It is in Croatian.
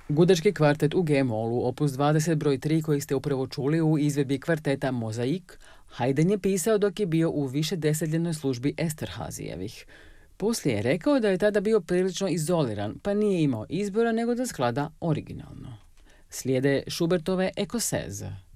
Gudački kvartet u G-molu, opus 20 broj 3 koji ste upravo čuli u izvedbi kvarteta Mozaik, Haydn je pisao dok je bio u višedesetljetnoj službi Esterhazijevih. Poslije je rekao da je tada bio prilično izoliran, pa nije imao izbora nego da sklada originalno. Slijede Schubertove ekoseze.